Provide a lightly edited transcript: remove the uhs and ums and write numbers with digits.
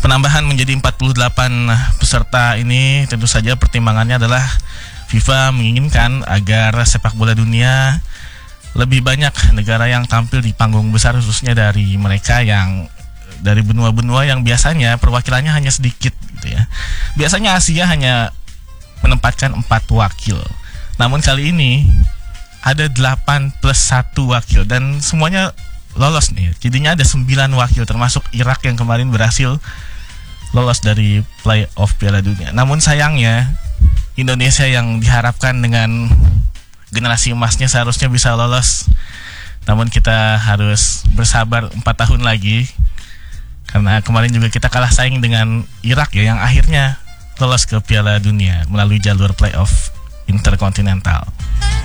penambahan menjadi 48 peserta ini tentu saja pertimbangannya adalah FIFA menginginkan agar sepak bola dunia lebih banyak negara yang tampil di panggung besar, khususnya dari mereka yang dari benua-benua yang biasanya perwakilannya hanya sedikit gitu ya. Biasanya Asia hanya menempatkan 4 wakil. Namun kali ini ada 8 plus 1 wakil dan semuanya lolos nih. Jadinya ada 9 wakil termasuk Irak yang kemarin berhasil lolos dari playoff Piala Dunia. Namun sayangnya Indonesia yang diharapkan dengan generasi emasnya seharusnya bisa lolos. Namun kita harus bersabar 4 tahun lagi. Karena kemarin juga kita kalah saing dengan Irak ya, yang akhirnya lolos ke Piala Dunia melalui jalur playoff interkontinental.